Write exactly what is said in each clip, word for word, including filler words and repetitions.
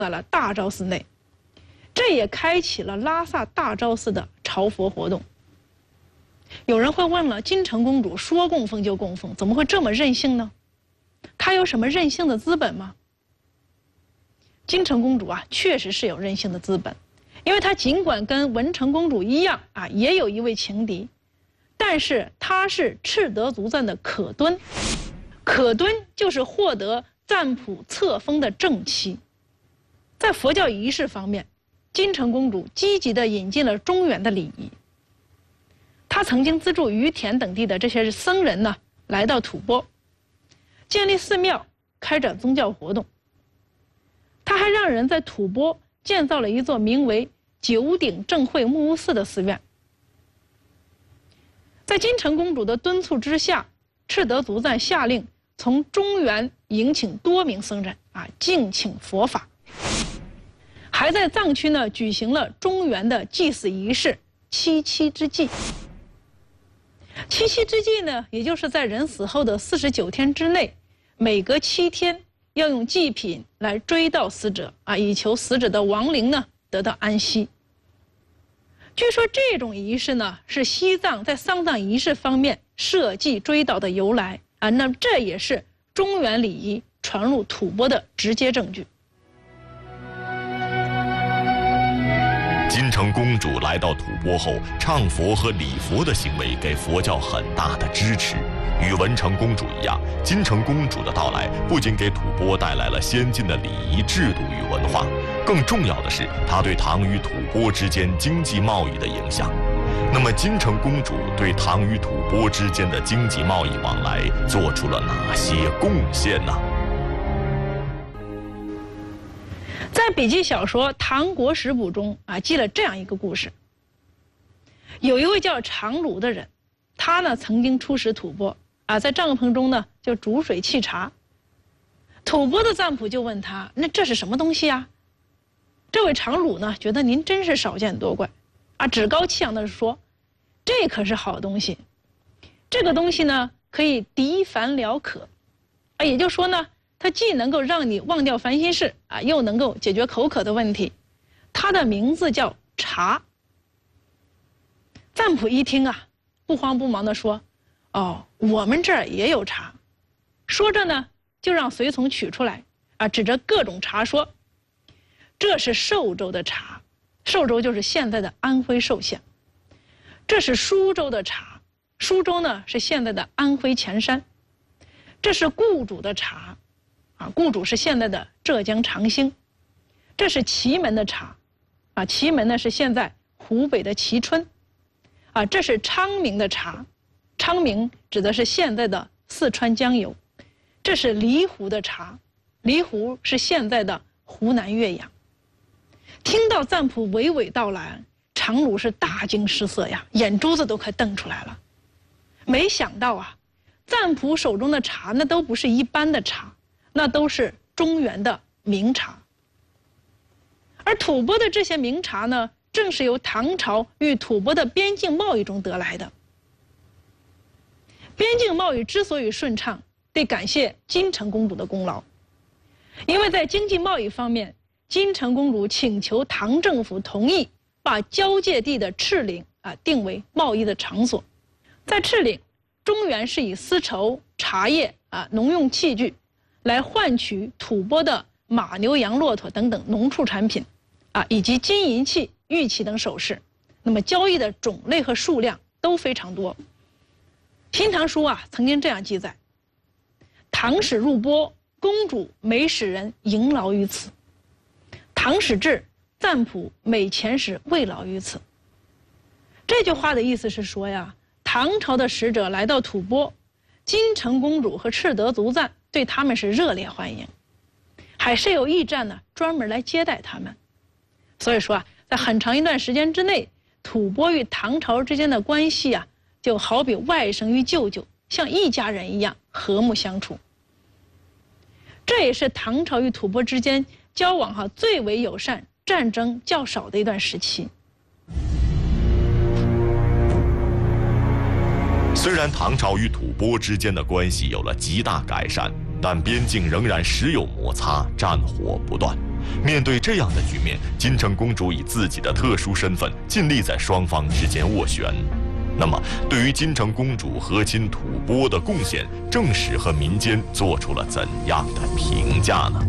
在了大昭寺内，这也开启了拉萨大昭寺的朝佛活动。有人会问了，金城公主说供奉就供奉，怎么会这么任性呢？她有什么任性的资本吗？金城公主啊，确实是有任性的资本，因为她尽管跟文成公主一样啊，也有一位情敌，但是她是赤德族赞的可敦，可敦就是获得赞普册封的正妻。在佛教仪式方面，金城公主积极地引进了中原的礼仪。她曾经资助于田等地的这些僧人呢，来到吐蕃，建立寺庙，开展宗教活动。他还让人在吐蕃建造了一座名为九鼎正会木屋寺的寺院。在金城公主的敦促之下，赤德族赞下令从中原迎请多名僧人啊，敬请佛法，还在藏区呢举行了中原的祭祀仪式七七之祭。七七之祭呢，也就是在人死后的四十九天之内，每隔七天要用祭品来追悼死者啊，以求死者的亡灵呢得到安息。据说这种仪式呢，是西藏在丧葬仪式方面设祭追悼的由来啊，那这也是中原礼仪传入吐蕃的直接证据。 金城公主来到吐蕃后，唱佛和礼佛的行为给佛教很大的支持。与文成公主一样，金城公主的到来不仅给吐蕃带来了先进的礼仪制度与文化，更重要的是她对唐与吐蕃之间经济贸易的影响。那么，金城公主对唐与吐蕃之间的经济贸易往来做出了哪些贡献呢？ 在笔记小说《唐国史补》中啊，记了这样一个故事。有一位叫常鲁的人，他呢曾经出使吐蕃啊，在帐篷中呢就煮水沏茶。吐蕃的赞普就问他：“那这是什么东西呀？”这位常鲁呢觉得您真是少见多怪，啊，趾高气扬地说：“这可是好东西，这个东西呢可以涤烦疗渴，啊，也就是说呢。”它既能够让你忘掉烦心事啊，又能够解决口渴的问题。它的名字叫茶。赞普一听啊，不慌不忙地说：“哦，我们这儿也有茶。”说着呢，就让随从取出来啊，指着各种茶说：“这是寿州的茶，寿州就是现在的安徽寿县。这是舒州的茶，舒州呢是现在的安徽潜山。这是固主的茶。”啊，固主是现在的浙江长兴，这是祁门的茶，啊，祁门呢是现在湖北的蕲春，啊，这是昌明的茶，昌明指的是现在的四川江油，这是离湖的茶，离湖是现在的湖南岳阳。听到赞普娓娓道来，常鲁是大惊失色呀，眼珠子都快瞪出来了。没想到啊，赞普手中的茶那都不是一般的茶。那都是中原的名茶，而吐蕃的这些名茶呢，正是由唐朝与吐蕃的边境贸易中得来的。边境贸易之所以顺畅，得感谢金城公主的功劳，因为在经济贸易方面，金城公主请求唐政府同意把交界地的赤岭啊定为贸易的场所。在赤岭，中原是以丝绸、茶叶啊、农用器具来换取吐蕃的马、牛、羊、骆驼等等农畜产品，啊，以及金银器、玉器等首饰。那么交易的种类和数量都非常多。《新唐书》啊曾经这样记载：唐使入蕃，公主每使人迎劳于此；唐使至，赞普每遣使慰劳于此。这句话的意思是说呀，唐朝的使者来到吐蕃，金城公主和赤德族赞对他们是热烈欢迎，还设有驿站呢，专门来接待他们。所以说啊，在很长一段时间之内，吐蕃与唐朝之间的关系啊，就好比外甥与舅舅，像一家人一样和睦相处。这也是唐朝与吐蕃之间交往哈最为友善、战争较少的一段时期。 虽然唐朝与吐蕃之间的关系有了极大改善，但边境仍然时有摩擦，战火不断。 面对这样的局面，金城公主以自己的特殊身份，尽力在双方之间斡旋。那么，对于金城公主和亲吐蕃的贡献，正史和民间做出了怎样的评价呢？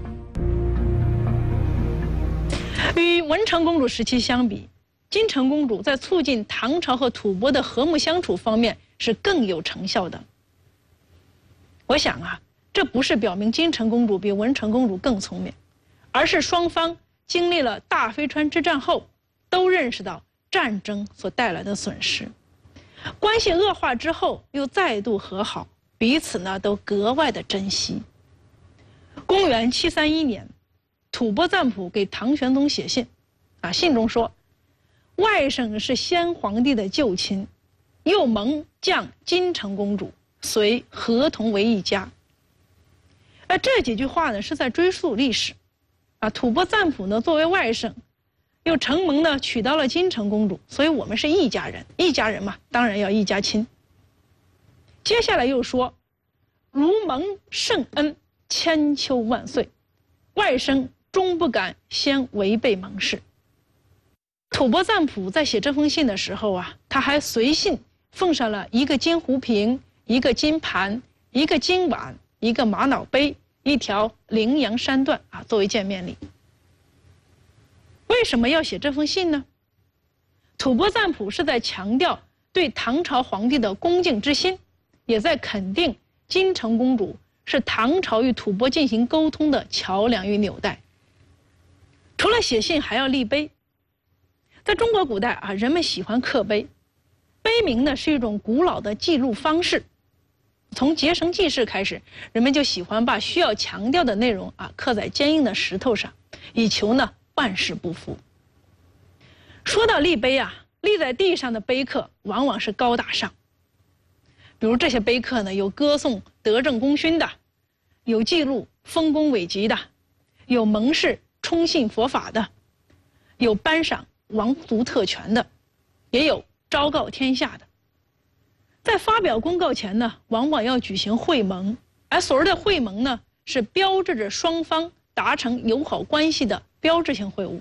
与文成公主时期相比，金城公主在促进唐朝和吐蕃的和睦相处方面是更有成效的。我想啊，这不是表明金城公主比文成公主更聪明，而是双方经历了大飞川之战后，都认识到战争所带来的损失，关系恶化之后又再度和好，彼此呢都格外的珍惜。公元七三一年，吐蕃赞普给唐玄宗写信，啊，信中说，外甥是先皇帝的旧亲，又蒙降金城公主，遂合同为一家。而这几句话呢，是在追溯历史，啊，吐蕃赞普呢作为外甥，又承蒙呢娶到了金城公主，所以我们是一家人，一家人嘛，当然要一家亲。接下来又说，如蒙圣恩，千秋万岁，外甥终不敢先违背盟誓。吐蕃赞普在写这封信的时候啊，他还随信奉上了一个金壶瓶、一个金盘、一个金碗、一个玛瑙杯、一条羚羊山缎啊，作为见面礼。为什么要写这封信呢？吐蕃赞普是在强调对唐朝皇帝的恭敬之心，也在肯定金城公主是唐朝与吐蕃进行沟通的桥梁与纽带。除了写信，还要立碑。在中国古代啊，人们喜欢刻碑，碑铭呢是一种古老的记录方式。从结绳记事开始，人们就喜欢把需要强调的内容啊刻在坚硬的石头上，以求呢万世不复。说到立碑啊，立在地上的碑刻往往是高大上。比如这些碑刻呢，有歌颂德政功勋的，有记录丰功伟绩的，有盟誓忠信佛法的，有颁赏王族特权的，也有昭告天下的。在发表公告前呢，往往要举行会盟，而所谓的会盟呢，是标志着双方达成友好关系的标志性会晤。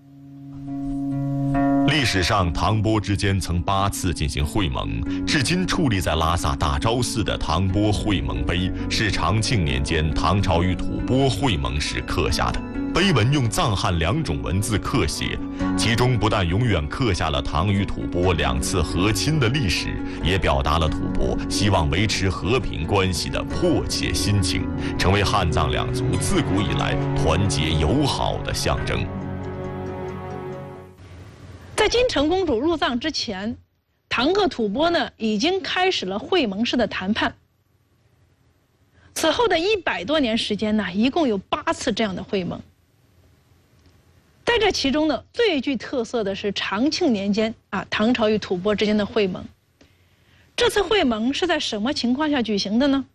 历史上，唐蕃之间曾八次进行会盟，至今矗立在拉萨大昭寺的唐蕃会盟碑，是长庆年间唐朝与吐蕃会盟时刻下的。碑文用藏汉两种文字刻写，其中不但永远刻下了唐与吐蕃两次和亲的历史，也表达了吐蕃希望维持和平关系的迫切心情，成为汉藏两族自古以来团结友好的象征。 在金城公主入藏之前，唐和吐蕃呢已经开始了会盟式的谈判。此后的一百多年时间呢，一共有八次这样的会盟。在这其中呢，最具特色的是长庆年间啊，唐朝与吐蕃之间的会盟。这次会盟是在什么情况下举行的呢？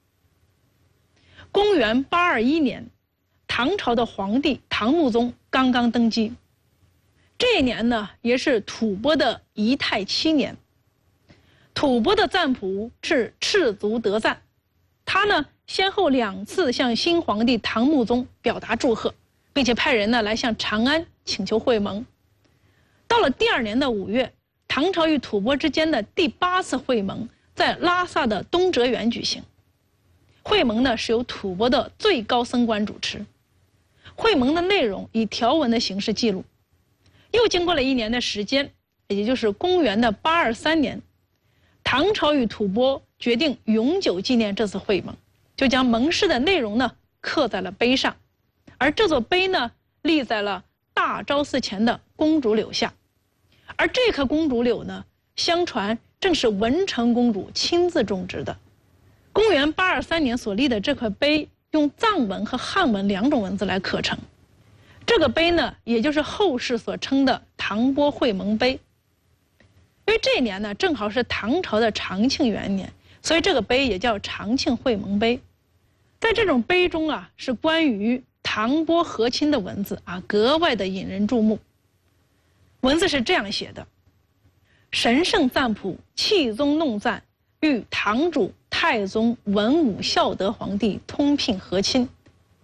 公元八二一年，唐朝的皇帝唐穆宗刚刚登基。这一年呢，也是吐蕃的仪态七年。吐蕃的赞普是赤足德赞，他呢先后两次向新皇帝唐穆宗表达祝贺，并且派人呢来向长安请求会盟。到了第二年的五月，唐朝与吐蕃之间的第八次会盟在拉萨的东哲园举行。会盟呢是由吐蕃的最高僧官主持，会盟的内容以条文的形式记录。又经过了一年的时间，也就是公元的八二三年，唐朝与吐蕃决定永久纪念这次会盟，就将盟誓的内容呢刻在了碑上，而这座碑呢立在了大昭寺前的公主柳下，而这棵公主柳呢，相传正是文成公主亲自种植的。公元八二三年所立的这块碑，用藏文和汉文两种文字来刻成。这个碑呢，也就是后世所称的唐蕃会盟碑。因为这一年呢，正好是唐朝的长庆元年，所以这个碑也叫长庆会盟碑。在这种碑中啊，是关于唐蕃和亲的文字啊，格外的引人注目。文字是这样写的：神圣赞普弃宗弄赞，与唐主太宗文武孝德皇帝通聘和亲。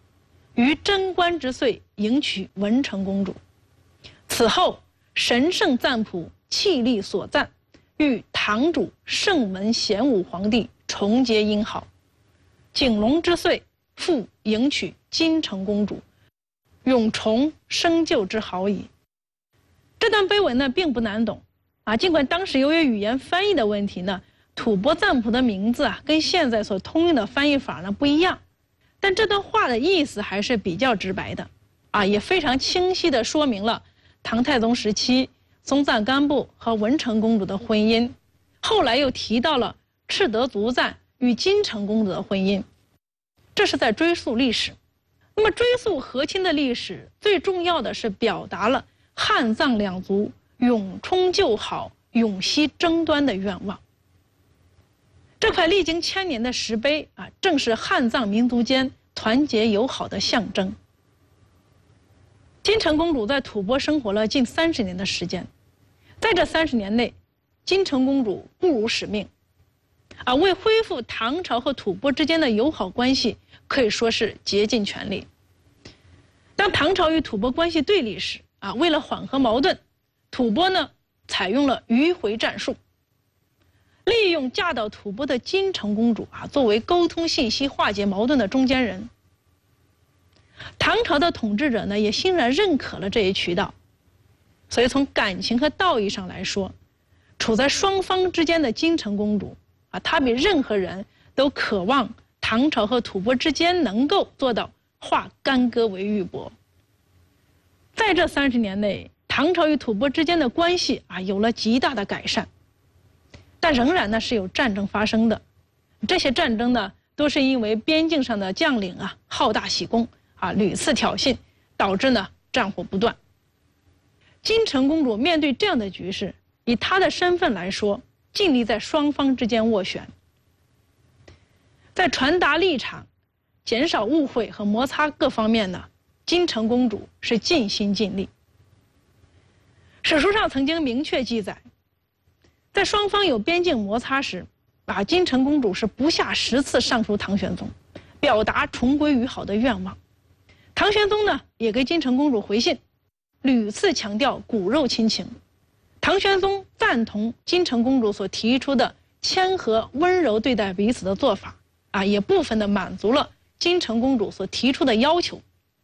于贞观之岁迎娶文成公主。此后，神圣赞普弃力所赞，与堂主圣文显武皇帝重结姻好。景隆之岁，复迎娶金城公主，永重生旧之好矣。这段碑文呢，并不难懂啊。尽管当时由于语言翻译的问题呢，吐蕃赞普的名字啊，跟现在所通用的翻译法呢不一样，但这段话的意思还是比较直白的啊，也非常清晰地说明了唐太宗时期松赞干布和文成公主的婚姻，后来又提到了赤德族赞与金城公主的婚姻，这是在追溯历史。那么追溯和亲的历史，最重要的是表达了汉藏两族永冲旧好、永息争端的愿望。这块历经千年的石碑啊，正是汉藏民族间团结友好的象征。金城公主在吐蕃生活了近三十年的时间，在这三十年内，金城公主不辱使命，啊，为恢复唐朝和吐蕃之间的友好关系，可以说是竭尽全力。当唐朝与吐蕃关系对立时，啊，为了缓和矛盾，吐蕃呢采用了迂回战术，利用嫁到吐蕃的金城公主啊作为沟通信息、化解矛盾的中间人。唐朝的统治者呢也欣然认可了这一渠道，所以从感情和道义上来说，处在双方之间的金城公主啊，她比任何人都渴望唐朝和吐蕃之间能够做到化干戈为玉帛。在这三十年内，唐朝与吐蕃之间的关系啊有了极大的改善，但仍然呢是有战争发生的。这些战争呢都是因为边境上的将领啊好大喜功啊，屡次挑衅，导致呢战火不断。金城公主面对这样的局势，以她的身份来说，尽力在双方之间斡旋，在传达立场、减少误会和摩擦各方面呢，金城公主是尽心尽力。史书上曾经明确记载，在双方有边境摩擦时，啊，金城公主是不下十次上书唐玄宗，表达重归于好的愿望。唐玄宗呢也给金城公主回信，屡次强调骨肉亲情。唐玄宗赞同金城公主所提出的谦和温柔对待彼此的做法，啊，也部分的满足了金城公主所提出的要求。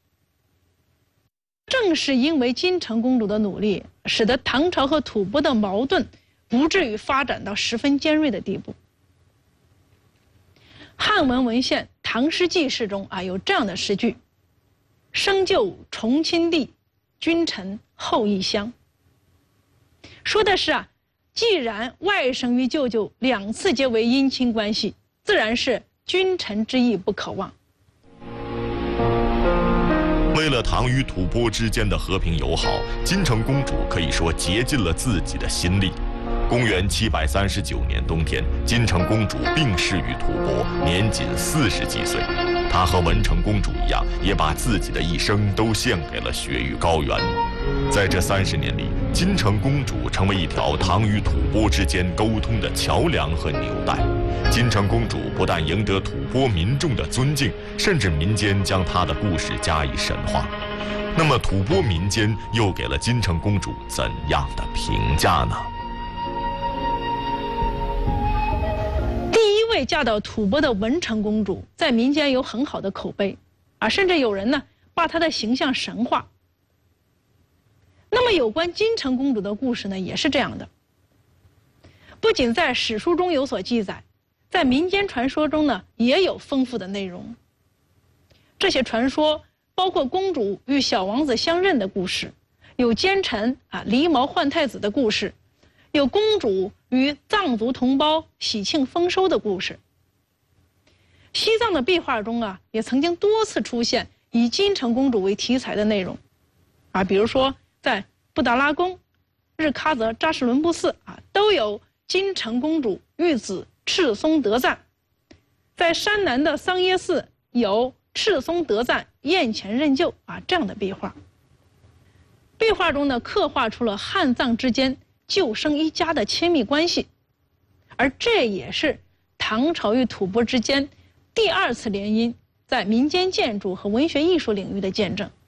正是因为金城公主的努力，使得唐朝和吐蕃的矛盾不至于发展到十分尖锐的地步。汉文文献《唐诗纪事》中啊有这样的诗句：生就重亲地，君臣后异乡。说的是啊，既然外甥与舅舅两次结为姻亲关系，自然是君臣之义不可忘。 为了唐与吐蕃之间的和平友好，金城公主可以说竭尽了自己的心力。公元七百三十九年冬天，金城公主病逝于吐蕃，年仅四十几岁。她和文成公主一样，也把自己的一生都献给了雪域高原。在这三十年里，金城公主成为一条唐与吐蕃之间沟通的桥梁和纽带。金城公主不但赢得吐蕃民众的尊敬，甚至民间将她的故事加以神化。那么，吐蕃民间又给了金城公主怎样的评价呢？ 第一位嫁到吐蕃的文成公主，在民间有很好的口碑，啊，甚至有人呢把她的形象神化。那么，有关金城公主的故事呢，也是这样的。不仅在史书中有所记载，在民间传说中呢，也有丰富的内容。这些传说包括公主与小王子相认的故事，有奸臣啊狸毛换太子的故事，有公主与藏族同胞喜庆丰收的故事。西藏的壁画中啊，也曾经多次出现以金城公主为题材的内容，啊，比如说在布达拉宫、日喀则扎什伦布寺啊，都有金城公主遇子赤松德赞；在山南的桑耶寺有赤松德赞宴前认救啊这样的壁画。壁画中呢，刻画出了汉藏之间救生一家的亲密关系，而这也是唐朝与吐蕃之间第二次联姻在民间建筑和文学艺术领域的见证。